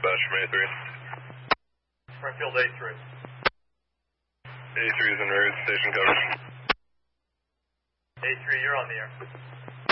dispatch from A3. Springfield A3. A3 is en route, station coverage. A3, you're on the air.